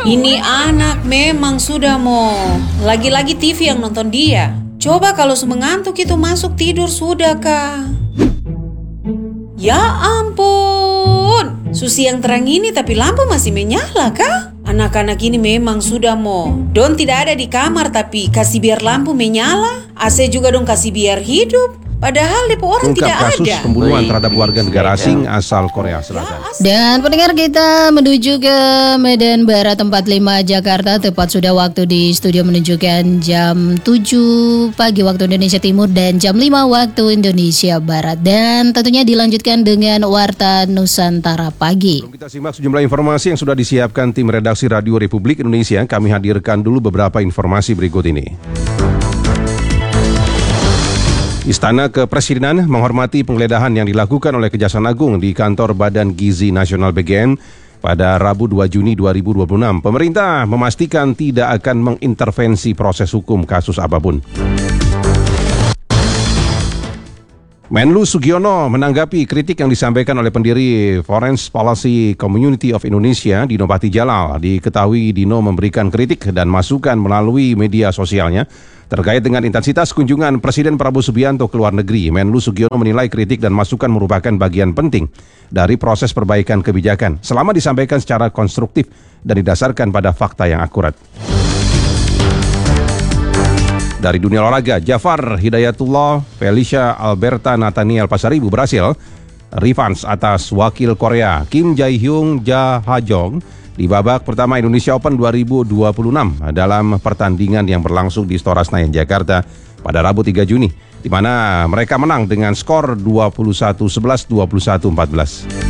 Ini anak memang sudah mau lagi-lagi TV yang nonton dia. Coba kalau mengantuk itu masuk tidur sudah kah? Ya ampun, Susi yang terang ini tapi lampu masih menyala kah? Anak-anak ini memang sudah mau. Don tidak ada di kamar tapi kasih biar lampu menyala. AC juga dong kasih biar hidup. Padahal depo orang tidak ada. Kasus pembunuhan terhadap warga negara asing asal Korea Selatan. Dan pendengar, kita menuju ke Medan Barat 45 Jakarta. Tepat sudah waktu di studio menunjukkan jam 7 pagi waktu Indonesia Timur dan jam 5 waktu Indonesia Barat. Dan tentunya dilanjutkan dengan Warta Nusantara Pagi. Sebelum kita simak sejumlah informasi yang sudah disiapkan tim redaksi Radio Republik Indonesia, kami hadirkan dulu beberapa informasi berikut ini. Istana Kepresidenan menghormati penggeledahan yang dilakukan oleh Kejaksaan Agung di kantor Badan Gizi Nasional BGN pada Rabu 2 Juni 2026. Pemerintah memastikan tidak akan mengintervensi proses hukum kasus apapun. Menlu Sugiono menanggapi kritik yang disampaikan oleh pendiri Foreign Policy Community of Indonesia, Dino Patijalal. Diketahui Dino memberikan kritik dan masukan melalui media sosialnya terkait dengan intensitas kunjungan Presiden Prabowo Subianto ke luar negeri. Menlu Sugiono menilai kritik dan masukan merupakan bagian penting dari proses perbaikan kebijakan selama disampaikan secara konstruktif dan didasarkan pada fakta yang akurat. Dari dunia olahraga, Jafar Hidayatullah Felicia Alberta Nathaniel Pasaribu berhasil revanche atas wakil Korea Kim Jae-hyung Ja Ha-jong di babak pertama Indonesia Open 2026 dalam pertandingan yang berlangsung di Istora Senayan, Jakarta pada Rabu 3 Juni, di mana mereka menang dengan skor 21-11, 21-14.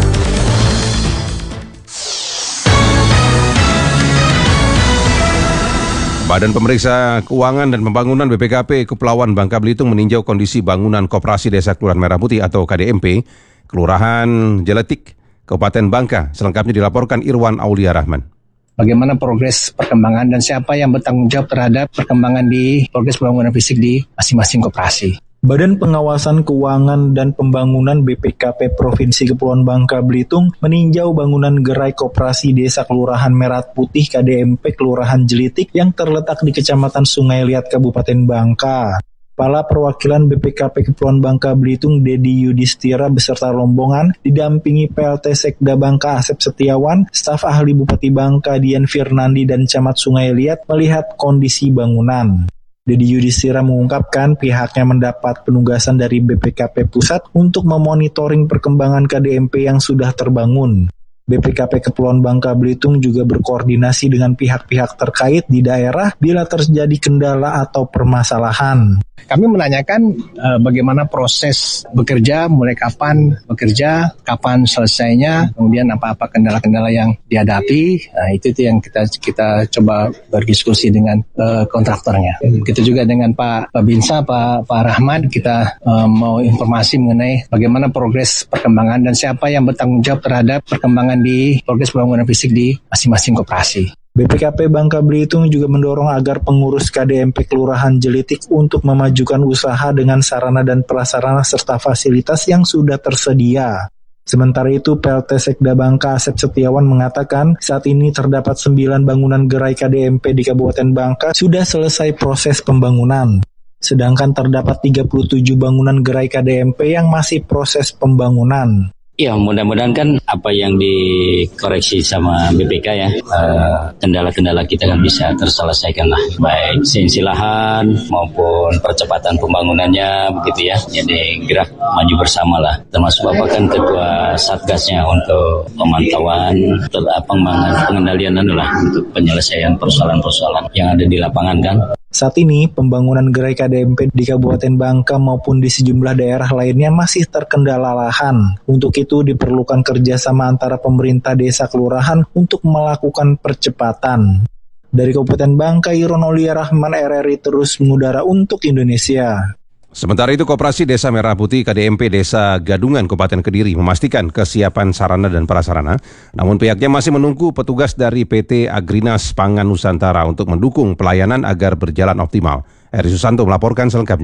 Badan Pemeriksa Keuangan dan Pembangunan BPKP Kepulauan Bangka Belitung meninjau kondisi bangunan Koperasi Desa Kelurahan Merah Putih atau KDMP, Kelurahan Jeletik, Kabupaten Bangka. Selengkapnya dilaporkan Irwan Aulia Rahman. Bagaimana progres perkembangan dan siapa yang bertanggung jawab terhadap perkembangan di progres pembangunan fisik di masing-masing koperasi. Badan Pengawasan Keuangan dan Pembangunan BPKP Provinsi Kepulauan Bangka Belitung meninjau bangunan gerai koperasi Desa Kelurahan Merah Putih KDMP Kelurahan Jelitik yang terletak di Kecamatan Sungai Liat Kabupaten Bangka. Kepala Perwakilan BPKP Kepulauan Bangka Belitung Dedi Yudhistira beserta rombongan didampingi PLT Sekda Bangka Asep Setiawan, staf ahli Bupati Bangka Dian Firnandi dan Camat Sungai Liat melihat kondisi bangunan. Dedi Yudhistira mengungkapkan pihaknya mendapat penugasan dari BPKP Pusat untuk memonitoring perkembangan KDMP yang sudah terbangun. BPKP Kepulauan Bangka Belitung juga berkoordinasi dengan pihak-pihak terkait di daerah bila terjadi kendala atau permasalahan. Kami menanyakan bagaimana proses bekerja, mulai kapan bekerja, kapan selesainya, kemudian apa-apa kendala-kendala yang dihadapi. Nah, itu yang kita coba berdiskusi dengan kontraktornya. Begitu juga dengan Pak Binsa, Pak Rahman, kita mau informasi mengenai bagaimana progres perkembangan dan siapa yang bertanggung jawab terhadap perkembangan di progres pembangunan fisik di masing-masing koperasi. BPKP Bangka Belitung juga mendorong agar pengurus KDMP Kelurahan Jelitik untuk memajukan usaha dengan sarana dan prasarana serta fasilitas yang sudah tersedia. Sementara itu, PLT Sekda Bangka Asep Setiawan mengatakan saat ini terdapat 9 bangunan gerai KDMP di Kabupaten Bangka sudah selesai proses pembangunan. Sedangkan terdapat 37 bangunan gerai KDMP yang masih proses pembangunan. Ya, mudah-mudahan kan apa yang dikoreksi sama BPK ya, kendala-kendala kita kan bisa terselesaikan lah, baik sensi lahan maupun percepatan pembangunannya begitu ya. Jadi gerak maju bersama lah, termasuk Bapak kan ketua satgasnya untuk pemantauan, pengendalian lah untuk penyelesaian persoalan-persoalan yang ada di lapangan kan. Saat ini, pembangunan gerai KDMP di Kabupaten Bangka maupun di sejumlah daerah lainnya masih terkendala lahan. Untuk itu diperlukan kerjasama antara pemerintah desa kelurahan untuk melakukan percepatan. Dari Kabupaten Bangka, Irwan Aulia Rahman, RRI terus mengudara untuk Indonesia. Sementara itu, Koperasi Desa Merah Putih KDMP Desa Gadungan Kabupaten Kediri memastikan kesiapan sarana dan prasarana, namun pihaknya masih menunggu petugas dari PT Agrinas Pangan Nusantara untuk mendukung pelayanan agar berjalan optimal. Eri Susanto melaporkan selengkapnya.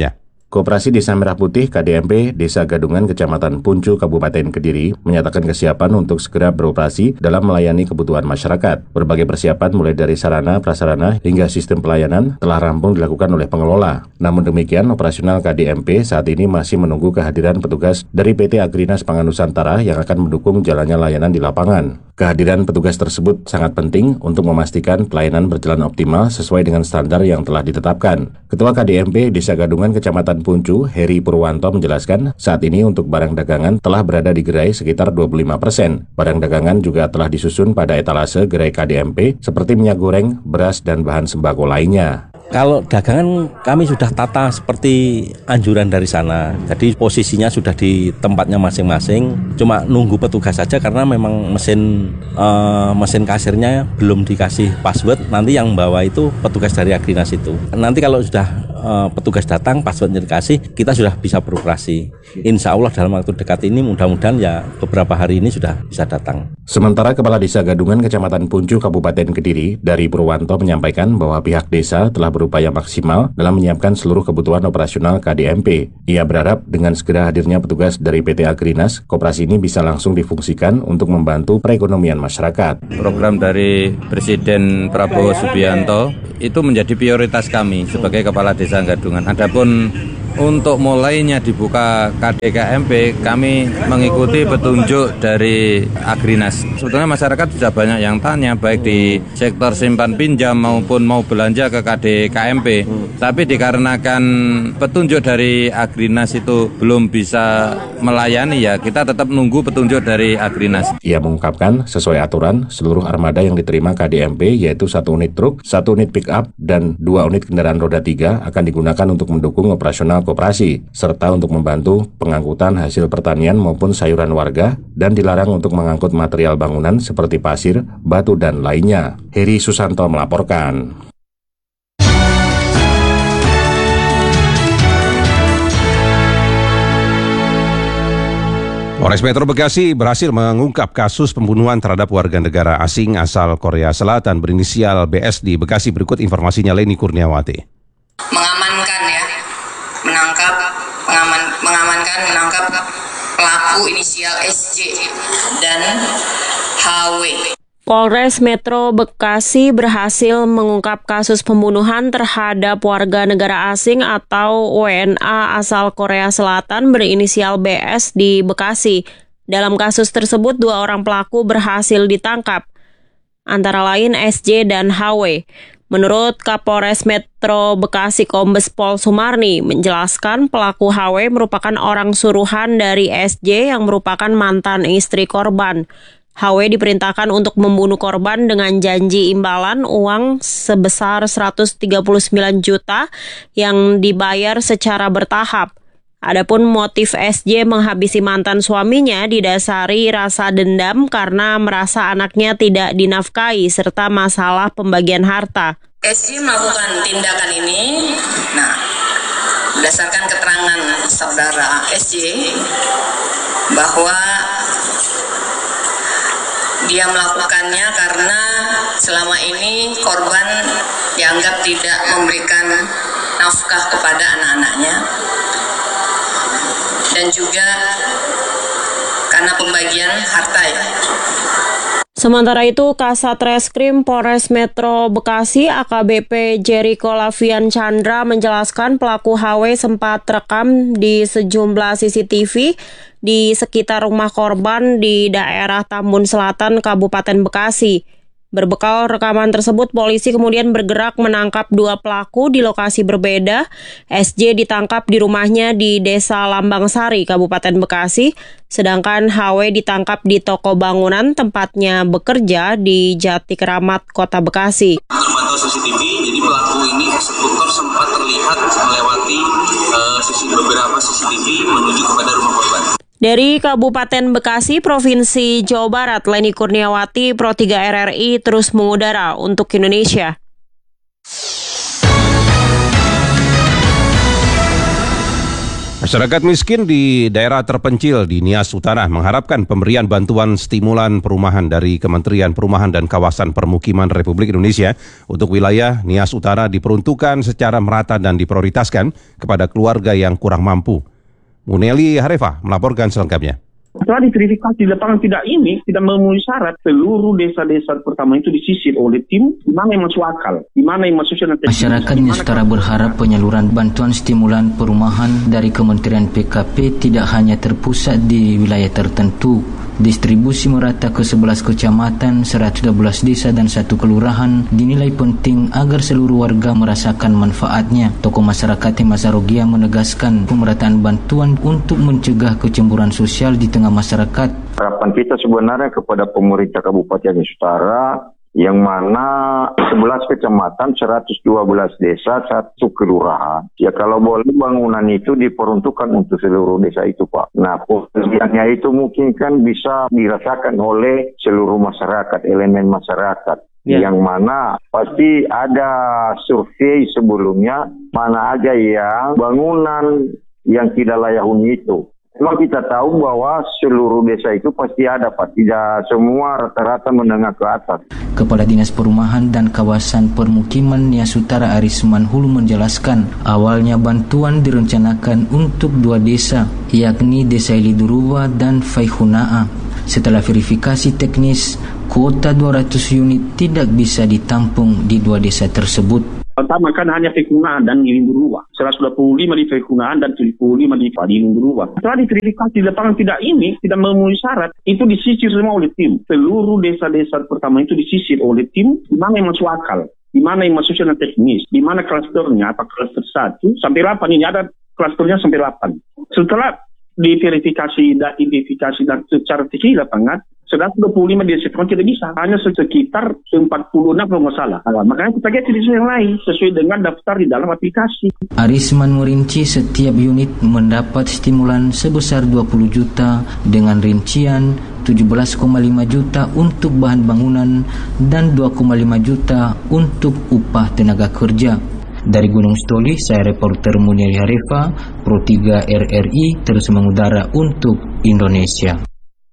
Koperasi Desa Merah Putih KDMP Desa Gadungan Kecamatan Puncu Kabupaten Kediri menyatakan kesiapan untuk segera beroperasi dalam melayani kebutuhan masyarakat. Berbagai persiapan mulai dari sarana, prasarana hingga sistem pelayanan telah rampung dilakukan oleh pengelola. Namun demikian, operasional KDMP saat ini masih menunggu kehadiran petugas dari PT Agrinas Pangan Nusantara yang akan mendukung jalannya layanan di lapangan. Kehadiran petugas tersebut sangat penting untuk memastikan pelayanan berjalan optimal sesuai dengan standar yang telah ditetapkan. Ketua KDMP Desa Gadungan Kecamatan Puncu, Heri Purwanto menjelaskan, saat ini untuk barang dagangan telah berada di gerai sekitar 25%. Barang dagangan juga telah disusun pada etalase gerai KDMP seperti minyak goreng, beras, dan bahan sembako lainnya. Kalau dagangan kami sudah tata seperti anjuran dari sana. Jadi posisinya sudah di tempatnya masing-masing. Cuma nunggu petugas saja karena memang mesin kasirnya belum dikasih password. Nanti yang bawa itu petugas dari Agrinas itu. Nanti kalau sudah petugas datang, passwordnya dikasih, kita sudah bisa beroperasi. Insya Allah dalam waktu dekat ini mudah-mudahan ya beberapa hari ini sudah bisa datang. Sementara Kepala Desa Gadungan Kecamatan Puncu Kabupaten Kediri, Dari Purwanto menyampaikan bahwa pihak desa telah berupaya maksimal dalam menyiapkan seluruh kebutuhan operasional KDMP. Ia berharap dengan segera hadirnya petugas dari PT Agrinas, koperasi ini bisa langsung difungsikan untuk membantu perekonomian masyarakat. Program dari Presiden Prabowo Subianto itu menjadi prioritas kami sebagai Kepala Desa Gadungan. Adapun untuk mulainya dibuka KDKMP, kami mengikuti petunjuk dari Agrinas. Sebetulnya masyarakat sudah banyak yang tanya, baik di sektor simpan pinjam maupun mau belanja ke KDKMP. Tapi dikarenakan petunjuk dari Agrinas itu belum bisa melayani, ya kita tetap nunggu petunjuk dari Agrinas. Ia mengungkapkan, sesuai aturan, seluruh armada yang diterima KDMP, yaitu 1 unit truk, 1 unit pick-up, dan 2 unit kendaraan roda 3 akan digunakan untuk mendukung operasional koperasi, serta untuk membantu pengangkutan hasil pertanian maupun sayuran warga, dan dilarang untuk mengangkut material bangunan seperti pasir, batu, dan lainnya. Heri Susanto melaporkan. Polres Metro Bekasi berhasil mengungkap kasus pembunuhan terhadap warga negara asing asal Korea Selatan berinisial BS di Bekasi. Berikut informasinya, Leni Kurniawati. Menangkap pelaku inisial SJ dan HW. Polres Metro Bekasi berhasil mengungkap kasus pembunuhan terhadap warga negara asing atau WNA asal Korea Selatan berinisial BS di Bekasi. Dalam kasus tersebut, 2 orang pelaku berhasil ditangkap, antara lain SJ dan HW. Menurut Kapolres Metro Bekasi Kombes Pol Sumarni menjelaskan pelaku HW merupakan orang suruhan dari SJ yang merupakan mantan istri korban. HW diperintahkan untuk membunuh korban dengan janji imbalan uang sebesar 139 juta yang dibayar secara bertahap. Adapun motif SJ menghabisi mantan suaminya didasari rasa dendam karena merasa anaknya tidak dinafkahi serta masalah pembagian harta. SJ melakukan tindakan ini, berdasarkan keterangan saudara SJ bahwa dia melakukannya karena selama ini korban dianggap tidak memberikan nafkah kepada anak-anaknya, dan juga karena pembagian harta ya. Sementara itu, Kasat Reskrim Polres Metro Bekasi AKBP Jericho Lavian Chandra menjelaskan pelaku HW sempat rekam di sejumlah CCTV di sekitar rumah korban di daerah Tambun Selatan, Kabupaten Bekasi. Berbekal rekaman tersebut, polisi kemudian bergerak menangkap 2 pelaku di lokasi berbeda. SJ ditangkap di rumahnya di Desa Lambang Sari, Kabupaten Bekasi, sedangkan HW ditangkap di toko bangunan tempatnya bekerja di Jati Keramat, Kota Bekasi. Terpantau CCTV, jadi pelaku ini eksekutor sempat terlihat melewati beberapa CCTV menuju kepada rumah korban. Dari Kabupaten Bekasi, Provinsi Jawa Barat, Leni Kurniawati, Pro 3 RRI terus mengudara untuk Indonesia. Masyarakat miskin di daerah terpencil di Nias Utara mengharapkan pemberian bantuan stimulan perumahan dari Kementerian Perumahan dan Kawasan Permukiman Republik Indonesia untuk wilayah Nias Utara diperuntukkan secara merata dan diprioritaskan kepada keluarga yang kurang mampu. Muneli Harefa melaporkan selengkapnya. Setelah diverifikasi di lapangan tidak memenuhi syarat, seluruh desa-desa pertama itu disisir oleh tim di mana yang masuk akal, di mana yang masuk syarat. Masyarakat Nias Utara berharap penyaluran bantuan stimulan perumahan dari Kementerian PKP tidak hanya terpusat di wilayah tertentu. Distribusi merata ke 11 kecamatan, 112 desa dan 1 kelurahan dinilai penting agar seluruh warga merasakan manfaatnya. Tokoh masyarakat Mazarogia menegaskan pemerataan bantuan untuk mencegah kecemburuan sosial di tengah masyarakat. Harapan kita sebenarnya kepada pemerintah Kabupaten Nias Utara yang mana 11 kecamatan, 112 desa, 1 kelurahan. Ya kalau boleh bangunan itu diperuntukkan untuk seluruh desa itu, Pak. Nah, pemberiannya itu mungkin kan bisa dirasakan oleh seluruh masyarakat, elemen masyarakat. Yang mana pasti ada survei sebelumnya, mana aja yang bangunan yang tidak layak huni itu. Memang kita tahu bahwa seluruh desa itu pasti ada, Pak. Tidak semua rata-rata menengah ke atas. Kepala Dinas Perumahan dan Kawasan Permukiman Nias Utara Aris Manhulu menjelaskan, awalnya bantuan direncanakan untuk 2 desa, yakni Desa Iliduruwa dan Faihunaa. Setelah verifikasi teknis, kuota 200 unit tidak bisa ditampung di 2 desa tersebut. Pertama kan hanya Faihunaa dan Iliduruwa. 125 di Faihunaa dan 75 di Iliduruwa. Setelah diverifikasi di lapangan tidak memenuhi syarat, itu disisir semua oleh tim. Seluruh desa-desa pertama itu disisir oleh tim di mana yang masuk akal, di mana yang masuk syarat teknis, di mana klasternya, apa klaster 1 sampai 8 ini ada klasternya sampai 8. Setelah diverifikasi dan identifikasi dan secara teknis lapangan, 125 di sektor tidak bisa, hanya sekitar 46 kalau nggak salah. Makanya kita ganti di yang lain sesuai dengan daftar di dalam aplikasi. Arisman merinci setiap unit mendapat stimulan sebesar 20 juta dengan rincian 17,5 juta untuk bahan bangunan dan 2,5 juta untuk upah tenaga kerja. Dari Gunung Stoli, saya reporter Muneli Harefa, Pro 3 RRI, terus mengudara untuk Indonesia.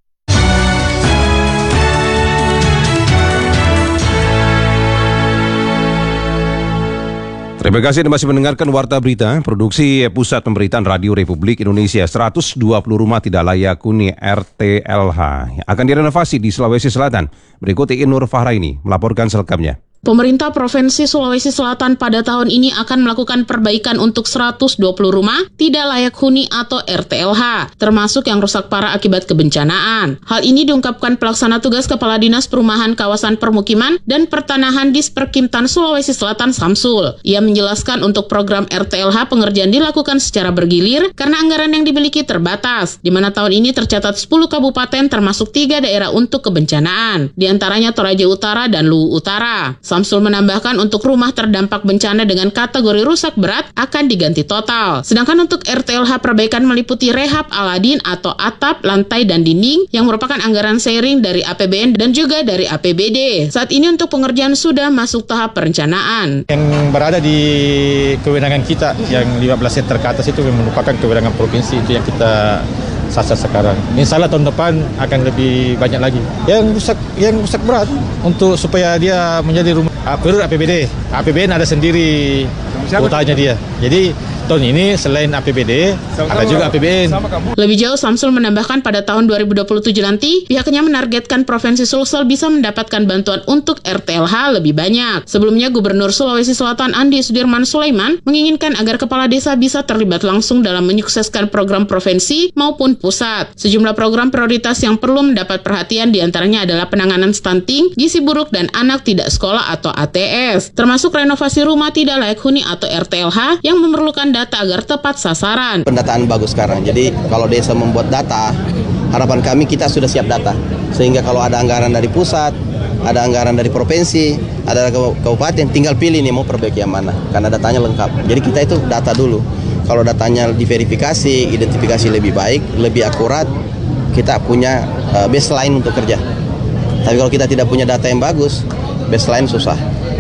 Terima kasih Anda masih mendengarkan Warta Berita, produksi Pusat Pemberitaan Radio Republik Indonesia. 120 rumah tidak layak huni RTLH akan direnovasi di Sulawesi Selatan. Berikut Nur Fahraini melaporkan selengkapnya. Pemerintah Provinsi Sulawesi Selatan pada tahun ini akan melakukan perbaikan untuk 120 rumah tidak layak huni atau RTLH, termasuk yang rusak parah akibat kebencanaan. Hal ini diungkapkan pelaksana tugas Kepala Dinas Perumahan Kawasan Permukiman dan Pertanahan Disperkimtan Sulawesi Selatan Samsul. Ia menjelaskan untuk program RTLH pengerjaan dilakukan secara bergilir karena anggaran yang dimiliki terbatas, di mana tahun ini tercatat 10 kabupaten termasuk 3 daerah untuk kebencanaan, di antaranya Toraja Utara dan Luwu Utara. Samsul menambahkan untuk rumah terdampak bencana dengan kategori rusak berat akan diganti total. Sedangkan untuk RTLH perbaikan meliputi rehab Aladin atau atap, lantai, dan dinding yang merupakan anggaran sharing dari APBN dan juga dari APBD. Saat ini untuk pengerjaan sudah masuk tahap perencanaan. Yang berada di kewenangan kita yang 15 hektar ke atas itu merupakan kewenangan provinsi, itu yang kita sasar sekarang. Insya Allah tahun depan akan lebih banyak lagi. Yang rusak berat untuk supaya dia menjadi rumah perlu APBD. APBN ada sendiri kuotanya dia. Jadi tahun ini selain APBD ada juga APBN. Lebih jauh, Samsul menambahkan pada tahun 2027 nanti pihaknya menargetkan Provinsi Sulsel bisa mendapatkan bantuan untuk RTLH lebih banyak. Sebelumnya Gubernur Sulawesi Selatan Andi Sudirman Sulaiman menginginkan agar kepala desa bisa terlibat langsung dalam menyukseskan program provinsi maupun pusat. Sejumlah program prioritas yang perlu mendapat perhatian diantaranya adalah penanganan stunting, gizi buruk, dan anak tidak sekolah atau ATS, termasuk renovasi rumah tidak layak huni atau RTLH yang memerlukan data agar tepat sasaran. Pendataan bagus sekarang, jadi kalau desa membuat data, harapan kami kita sudah siap data, sehingga kalau ada anggaran dari pusat, ada anggaran dari provinsi, ada kabupaten, tinggal pilih nih mau perbaiki yang mana, karena datanya lengkap. Jadi kita itu data dulu, kalau datanya diverifikasi, identifikasi lebih baik, lebih akurat, kita punya baseline untuk kerja. Tapi kalau kita tidak punya data yang bagus, baseline susah.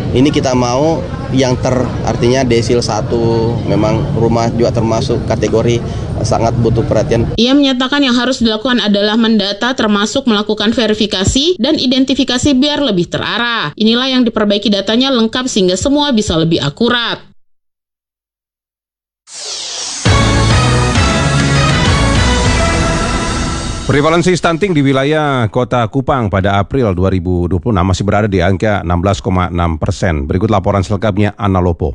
Ini kita mau yang artinya desil 1, memang rumah juga termasuk kategori sangat butuh perhatian. Ia menyatakan yang harus dilakukan adalah mendata termasuk melakukan verifikasi dan identifikasi biar lebih terarah. Inilah yang diperbaiki datanya lengkap sehingga semua bisa lebih akurat. Prevalensi stunting di wilayah Kota Kupang pada April 2026 masih berada di angka 16,6%. Berikut laporan selengkapnya Ana Lopo.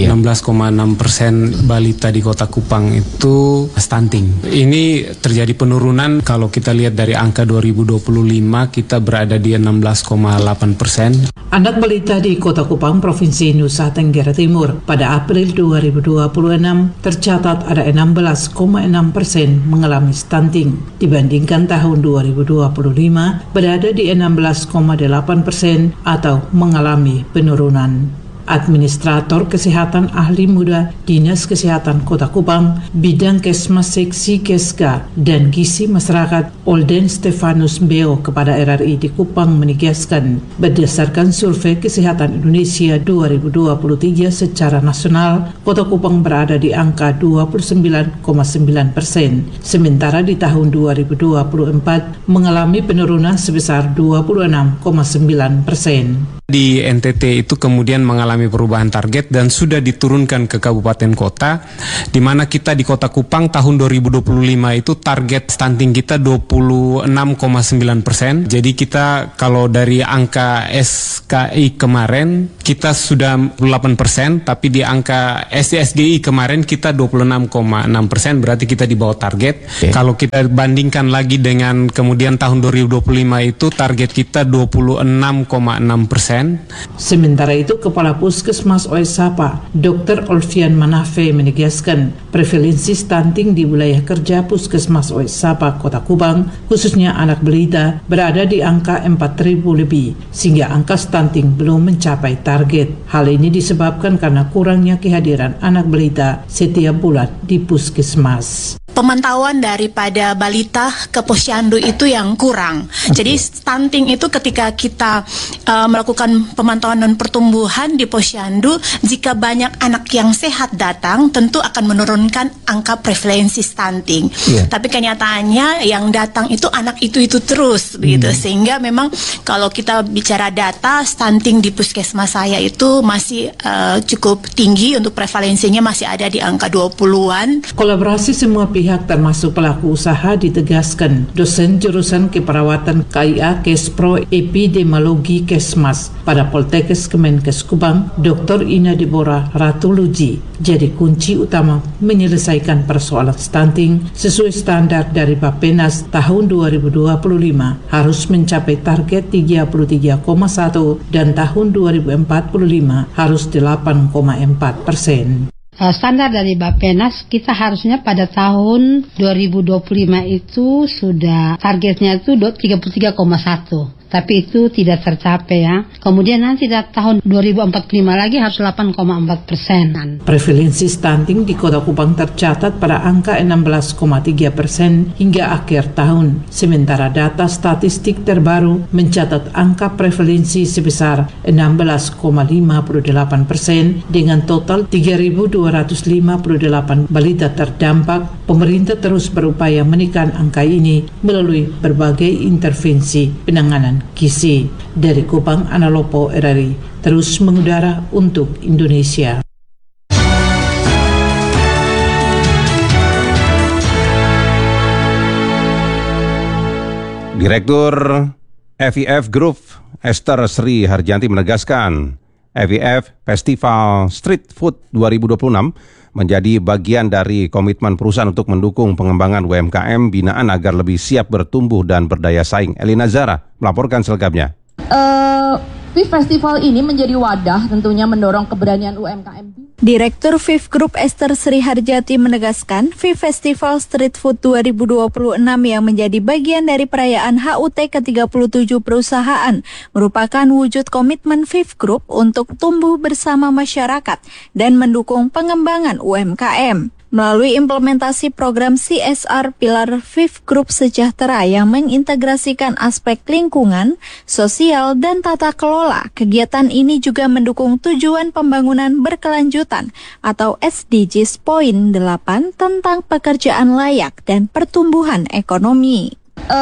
16,6% balita di Kota Kupang itu stunting. Ini terjadi penurunan kalau kita lihat dari angka 2025 kita berada di 16,8%. Anak balita di Kota Kupang, Provinsi Nusa Tenggara Timur pada April 2026 tercatat ada 16,6% mengalami stunting dibandingkan tahun 2025 berada di 16,8% atau mengalami penurunan. Administrator Kesehatan Ahli Muda Dinas Kesehatan Kota Kupang, Bidang Kesmas Seksi Keska dan Gizi Masyarakat Olden Stefanus Beo kepada RRI di Kupang menegaskan, berdasarkan Survei Kesehatan Indonesia 2023 secara nasional, Kota Kupang berada di angka 29,9%, sementara di tahun 2024 mengalami penurunan sebesar 26,9%. Di NTT itu kemudian mengalami perubahan target dan sudah diturunkan ke kabupaten kota, di mana kita di Kota Kupang tahun 2025 itu target stunting kita 26,9%. Jadi kita kalau dari angka SKI kemarin kita sudah 8%, tapi di angka SGI kemarin kita 26,6%, berarti kita di bawah target. Okay. Kalau kita bandingkan lagi dengan kemudian tahun 2025 itu target kita 26,6%. Sementara itu, Kepala Puskesmas Oesapa, Dr. Olvian Manafe menegaskan prevalensi stunting di wilayah kerja Puskesmas Oesapa Kota Kupang, khususnya anak balita, berada di angka 4.000 lebih, sehingga angka stunting belum mencapai target. Hal ini disebabkan karena kurangnya kehadiran anak balita setiap bulan di Puskesmas. Pemantauan daripada balita ke posyandu itu yang kurang. Jadi stunting itu ketika kita melakukan pemantauan dan pertumbuhan di posyandu, jika banyak anak yang sehat datang, tentu akan menurunkan angka prevalensi stunting. Tapi kenyataannya yang datang itu anak itu terus, begitu. Sehingga memang kalau kita bicara data stunting di puskesmas saya itu masih cukup tinggi, untuk prevalensinya masih ada di angka 20-an. Kolaborasi semua pihak termasuk pelaku usaha ditegaskan. Dosen jurusan keperawatan KIA Kespro Epidemiologi Kesmas pada Poltekkes Kemenkes Kupang, Dr. Ina Deborah Ratuluji, jadi kunci utama menyelesaikan persoalan stunting sesuai standar dari Bappenas tahun 2025 harus mencapai target 33,1 dan tahun 2045 harus 8,4%. Standar dari Bappenas kita harusnya pada tahun 2025 itu sudah targetnya itu 33,1. Tapi itu tidak tercapai ya. Kemudian nanti tahun 2045 lagi harus 8,4%. Prevalensi stunting di Kota Kupang tercatat pada angka 16,3% hingga akhir tahun. Sementara data statistik terbaru mencatat angka prevalensi sebesar 16,58% dengan total 3.258 balita terdampak. Pemerintah terus berupaya menekan angka ini melalui berbagai intervensi penanganan gizi. Dari Kupang, Ana Lopo, RRI, terus mengudara untuk Indonesia. Direktur FIF Group Esther Sri Harjanti menegaskan FIF Festival Street Food 2026 menjadi bagian dari komitmen perusahaan untuk mendukung pengembangan UMKM binaan agar lebih siap bertumbuh dan berdaya saing. Elina Zara melaporkan selengkapnya. FIF Festival ini menjadi wadah tentunya mendorong keberanian UMKM. Direktur FIF Group Esther Sri Harjati menegaskan, FIF Festival Street Food 2026 yang menjadi bagian dari perayaan HUT ke-37 perusahaan merupakan wujud komitmen FIF Group untuk tumbuh bersama masyarakat dan mendukung pengembangan UMKM. Melalui implementasi program CSR Pilar Fifth Group Sejahtera yang mengintegrasikan aspek lingkungan, sosial, dan tata kelola, kegiatan ini juga mendukung tujuan pembangunan berkelanjutan atau SDGs Poin 8 tentang pekerjaan layak dan pertumbuhan ekonomi.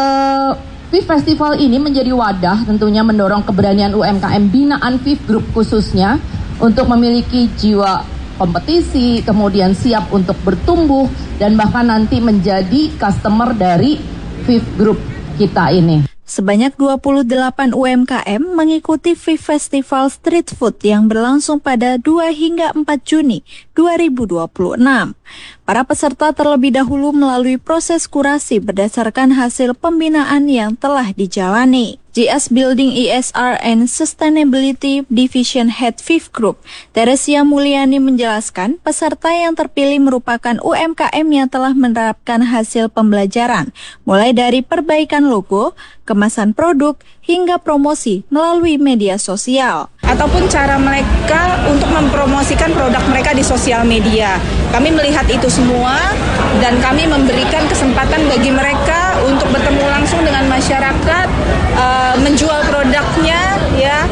FIF Festival ini menjadi wadah tentunya mendorong keberanian UMKM binaan FIF Group khususnya untuk memiliki jiwa kompetisi, kemudian siap untuk bertumbuh dan bahkan nanti menjadi customer dari FIF Group kita ini. Sebanyak 28 UMKM mengikuti FIF Festival Street Food yang berlangsung pada 2 hingga 4 Juni 2026. Para peserta terlebih dahulu melalui proses kurasi berdasarkan hasil pembinaan yang telah dijalani. GS Building ESR and Sustainability Division Head FIF Group, Teresia Mulyani menjelaskan peserta yang terpilih merupakan UMKM yang telah menerapkan hasil pembelajaran, mulai dari perbaikan logo, kemasan produk, hingga promosi melalui media sosial. Ataupun cara mereka untuk mempromosikan produk mereka di sosial media. Kami melihat itu semua dan kami memberikan kesempatan bagi mereka untuk bertemu langsung dengan masyarakat, menjual produknya ya,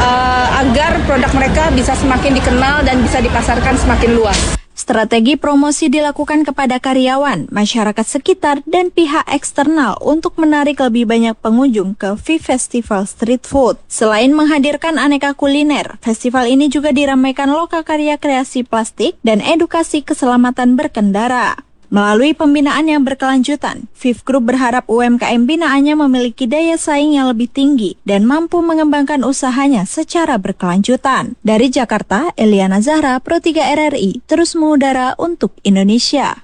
agar produk mereka bisa semakin dikenal dan bisa dipasarkan semakin luas. Strategi promosi dilakukan kepada karyawan, masyarakat sekitar, dan pihak eksternal untuk menarik lebih banyak pengunjung ke FIF Festival Street Food. Selain menghadirkan aneka kuliner, festival ini juga diramaikan lokakarya kreasi plastik dan edukasi keselamatan berkendara. Melalui pembinaan yang berkelanjutan, FIF Group berharap UMKM binaannya memiliki daya saing yang lebih tinggi dan mampu mengembangkan usahanya secara berkelanjutan. Dari Jakarta, Eliana Zahra, Pro 3 RRI, terus mengudara untuk Indonesia.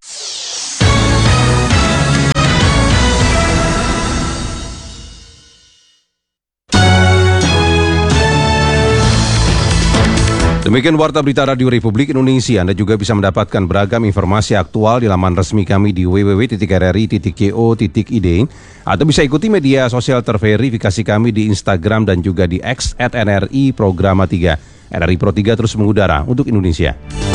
Demikian Warta Berita Radio Republik Indonesia. Anda juga bisa mendapatkan beragam informasi aktual di laman resmi kami di www.rri.co.id atau bisa ikuti media sosial terverifikasi kami di Instagram dan juga di X @NRI Programa 3. RRI Pro 3 terus mengudara untuk Indonesia.